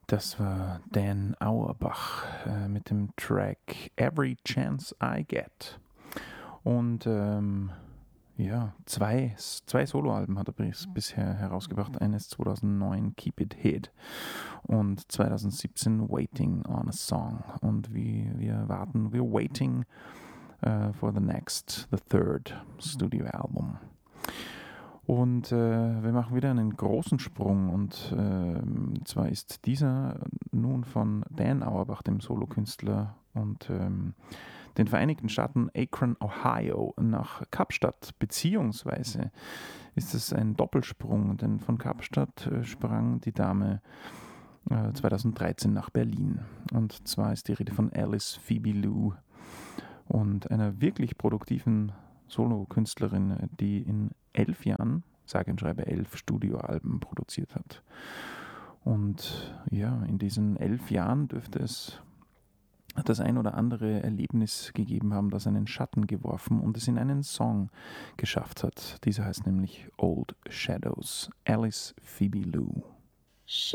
Das war Dan Auerbach mit dem Track Every Chance I Get. Und zwei Soloalben hat er bisher herausgebracht. Eines 2009, Keep It Hid, und 2017 Waiting on a Song. Und wir waiting for the third Studio Album. Und wir machen wieder einen großen Sprung, und zwar ist dieser nun von Dan Auerbach, dem Solokünstler, und den Vereinigten Staaten Akron, Ohio, nach Kapstadt, beziehungsweise ist es ein Doppelsprung, denn von Kapstadt sprang die Dame 2013 nach Berlin. Und zwar ist die Rede von Alice Phoebe Lou und einer wirklich produktiven Solokünstlerin, die in 11 Jahren, sage und schreibe 11 Studioalben produziert hat. Und ja, in diesen 11 Jahren dürfte es das ein oder andere Erlebnis gegeben haben, das einen Schatten geworfen und es in einen Song geschafft hat. Dieser heißt nämlich Old Shadows. Alice Phoebe Lou.